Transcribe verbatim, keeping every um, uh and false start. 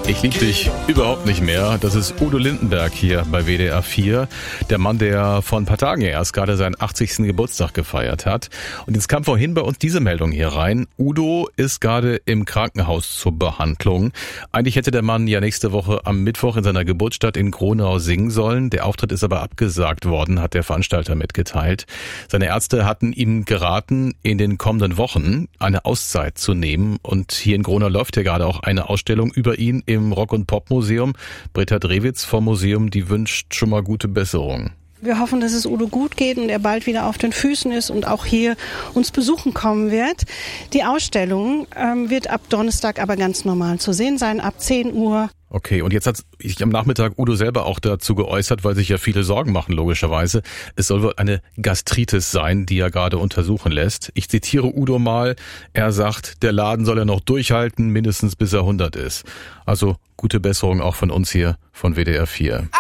Ich lieb dich überhaupt nicht mehr. Das ist Udo Lindenberg hier bei W D R vier. Der Mann, der vor ein paar Tagen erst gerade seinen achtzigsten Geburtstag gefeiert hat. Und jetzt kam vorhin bei uns diese Meldung hier rein. Udo ist gerade im Krankenhaus zur Behandlung. Eigentlich hätte der Mann ja nächste Woche am Mittwoch in seiner Geburtsstadt in Gronau singen sollen. Der Auftritt ist aber abgesagt worden, hat der Veranstalter mitgeteilt. Seine Ärzte hatten ihm geraten, in den kommenden Wochen eine Auszeit zu nehmen. Und hier in Gronau läuft ja gerade auch eine Ausstellung über ihn im Rock- und Pop-Museum. Britta Drewitz vom Museum, die wünscht schon mal gute Besserung. Wir hoffen, dass es Udo gut geht und er bald wieder auf den Füßen ist und auch hier uns besuchen kommen wird. Die Ausstellung ähm, wird ab Donnerstag aber ganz normal zu sehen sein, ab zehn Uhr. Okay, und jetzt hat sich am Nachmittag Udo selber auch dazu geäußert, weil sich ja viele Sorgen machen, logischerweise. Es soll wohl eine Gastritis sein, die er gerade untersuchen lässt. Ich zitiere Udo mal. Er sagt, der Laden soll er noch durchhalten, mindestens bis er hundert ist. Also gute Besserung auch von uns hier von W D R vier.